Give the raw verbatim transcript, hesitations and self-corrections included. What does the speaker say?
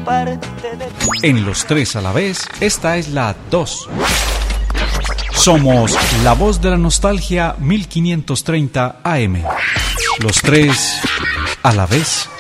parte de ti. En Los Tres a la Vez, esta es la dos. Somos la voz de la nostalgia mil quinientos treinta A M. Los tres a la vez.